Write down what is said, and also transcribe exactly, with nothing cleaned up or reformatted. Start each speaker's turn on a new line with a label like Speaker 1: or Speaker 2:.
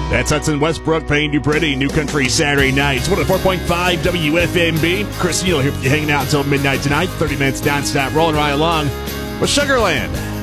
Speaker 1: That's Hudson Westbrook paying you pretty. New Country Saturday nights. one oh four point five W F M B. Chris Neal here with you hanging out until midnight tonight. thirty minutes nonstop, rolling right along with Sugarland.